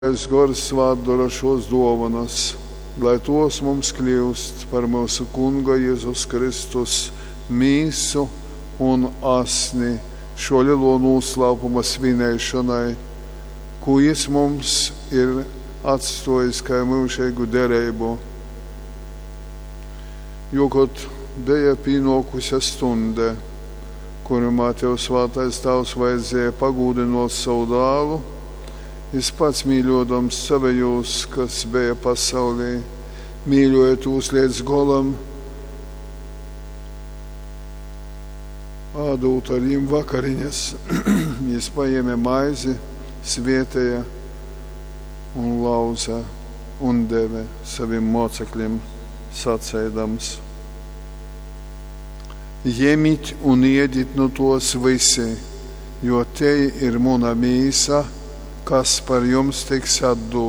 Gars svētdara šos dāvanas, lai tos mums kļūst par mūsu Kunga Jēzus Kristus mīsu un asni šo lielo noslēpuma svinēšanai, ko Jis mums ir atstājis kā mūžīgu derību. Jo, kad bija pienākusi stunda, kurā Tev svētais Tēvs vajadzēja pagūdināt savu dēlu, Jis pats mīļodams savējos, kas bija pasaulē, mīļoja tūs līdz galam, ādūt ar viņiem vakariņas. Jis paēma maizi, svietēja un lauza un deva saviem mocekļiem sacēdams: Ņemiet un ēdiet no tos visi, jo te ir mana mīsa, kas par jums tiks atdota.